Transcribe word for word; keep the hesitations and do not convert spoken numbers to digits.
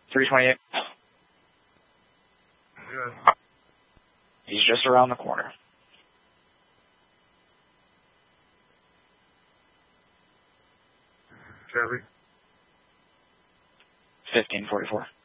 three twenty-eight. Yeah. He's just around the corner. Copy. fifteen forty-four.